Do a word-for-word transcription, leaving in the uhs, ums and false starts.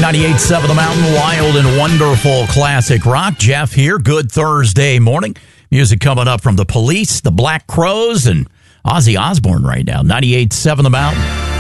ninety-eight point seven The Mountain, wild and wonderful classic rock. Jeff here. Good Thursday morning. Music coming up from The Police, The Black Crowes, and Ozzy Osbourne right now. ninety-eight point seven The Mountain.